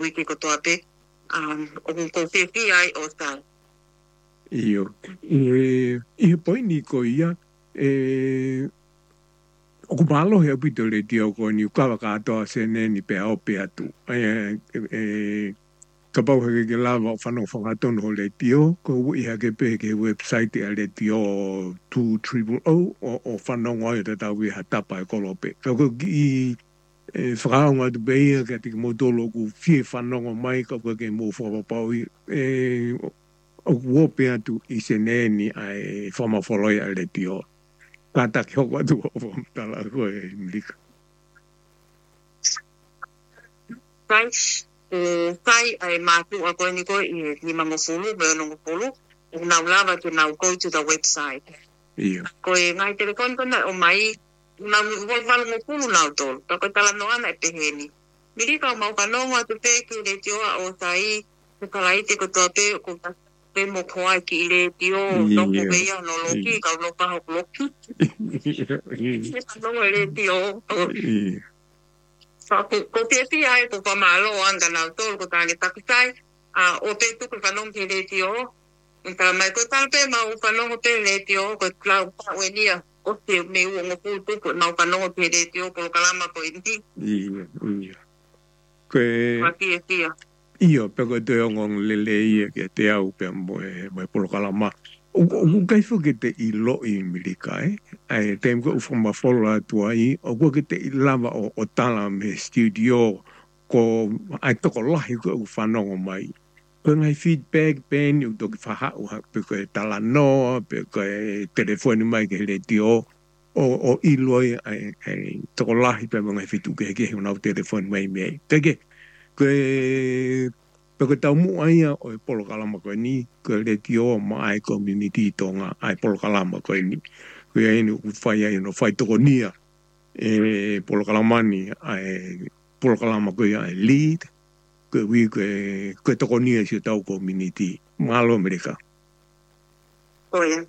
wiki ko toa pe o ko whiwhi ai o tai. Io. E poi ni ko ia o ko malo he apito le tio ko ni ukawa katoa se ne ni pe au pe atu. Ka pau heke ke lava o whanau whakatono ho le tio, ko ui hake pe ke website a le tio 200 o whanau ngai te tau i hatapa e kolope. Ka ko ki whakaunga tu beia ka tiki motolo ku fie whanau mai ka ko ke mō whakapau i o kuope atu i se neni ai whamawholoi a le tio. Ka taki hoko atu o whamtala koe mlika. Thanks. Tai ai mātu a koe ni koe i ni mangofulu, me o ngofulu, o nau lava to now go to the website. Ia. Koe ngai telefon kona o mai, nau wala ngofulu nau tolu, ka koe tala noana e peheni. Mirika o mau kanonga tu peki le tioa o tai, te kalaite ko toa pe, ko pe mo koa ki le tio, no ko veia no loki, ka no paho loki. No le tio. Ia. Ko te ai ko pamalo anga na tol ko tani takitai o pe tu ko panong ke le tio nta mai ko tal pe ma o panong pe le tio ko cloud wenia o te me u ngo pu ko na panong pe le tio ko kalama ko indi Ia. Ke tia Io pe ko te ngong le ia ke te au pe mo polo kalama o kai fo ke te I lo I milika ai te ko fu ma fola tu ai o ko ke te I lava o tala me studio ko ai to ko lahi ko whanongo mai ko ngai feedback pen u to fa ha pe ko tala no pe ko telefoni mai ke le tio o I lo ai to ko lahi pe ngai fitu ke una telefoni mai me te ke Peko tau mu aia o polo kalama koe ni, ko le tio ma ai community tonga ai polo kalama koe ni. Koe ai ni whai ai no whai toko nia polo kalamani ai polo kalama koe ai lead, koe wi koe toko nia si tau community. Malo Amerika. Oia.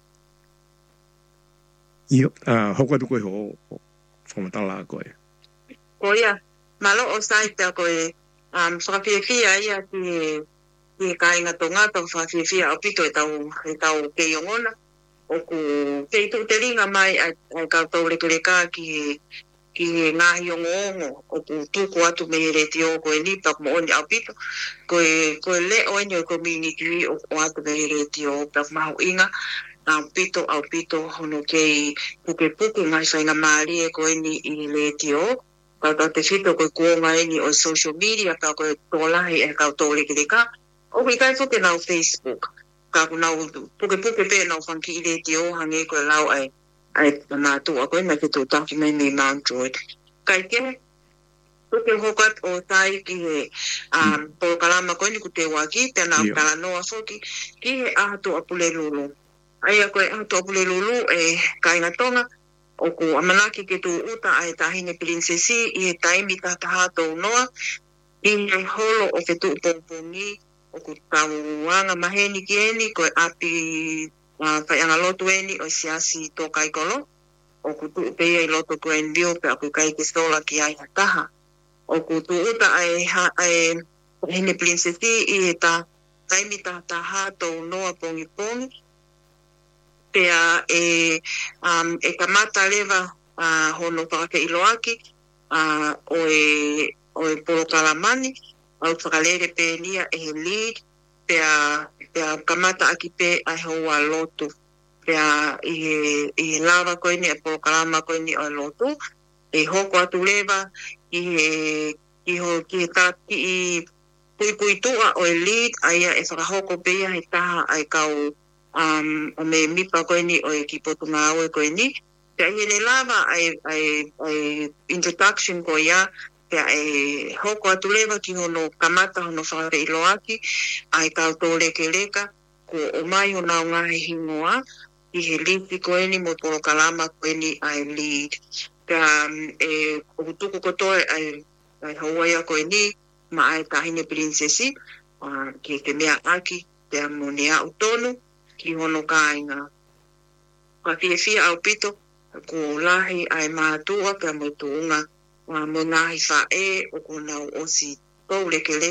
Io, hoko tu koe ho whamatala koe. Oia. Malo o sai te koe whakawhiawhia ia ki kāinga tonga tau whakawhiawhia o pito e tau kei ongona o ku kei tu te ringa mai ai kautau rekereka ki ngahi ongo o ku tuku atu me re tio koe ni pak mo oni au pito koe le oeni o community o atu me re tio pak mahu inga au pito hono kei puke ngai whainga maari e koe ni I le tio Kau te whito koe kuonga eni o social media, kau koe tōlahi e kau tōle kireka. O kui kai whuke nau Facebook. Kau nau puke pe nau whanki I le tio hange koe lau ai mātua koe mai whito taki mai me Android. Kai ke, puke hokat o tai ki he polo kalama koe ni ku te waki, te nau kala noa whoki, ki he ahatu apule lulu. Aia koe ahatu apule lulu e kainga tonga, o ko amanaki ke tu uta ai tahine prinsesi I he taimi tātahatou noa I he holo o ke tu pompongi o ko tauanga maheni ki eni koe api whaianga lotu eni o siasi tō kaikolo o ko tu peia I loto koe envio pe ako kai ke sola ki ai hataha o ko tu uta ai tahine prinsesi I he taimi tātahatou noa pongi pea e kamata leva hono whakake iloaki o e polo kalamani au whakalere pe nia e lead pea kamata aki pe a hoa lotu pea I he lava koe ni e polo kalama koe ni o lotu e hoko atu leva ki he taki I pui tua o e lead aia e whakahoko pea he taha ai kau o me mipa koe ni o e ki potunga au e koe ni. Pea I le lava ai introduction ko ia, pea e hoko atu lewa ki hono kamata hono whare iloaki, ai kau tō leka, ko o mai o nao ngahe hingoa, I he lipi koe ni mo polo kalama koe ni ai lead. Pea e kutuku kotoe ai hawaia koe ni, ma ai tahine prinsesi, ki ke mea aki, pea mo nea utonu, ki hono kāinga. Ka whiawhia au pito, ko lahi ai mātua pia mo tuunga mo ngahi whae o ko nau osi kou le ke le